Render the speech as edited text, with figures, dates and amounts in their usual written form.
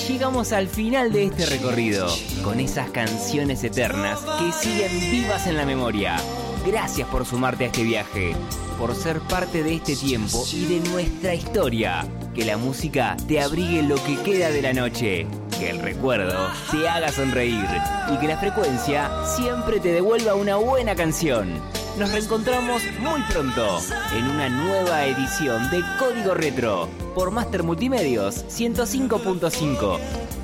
llegamos al final de este recorrido, con esas canciones eternas que siguen vivas en la memoria. Gracias por sumarte a este viaje, por ser parte de este tiempo y de nuestra historia. Que la música te abrigue lo que queda de la noche, que el recuerdo te haga sonreír y que la frecuencia siempre te devuelva una buena canción. Nos reencontramos muy pronto en una nueva edición de Código Retro por Master Multimedios 105.5.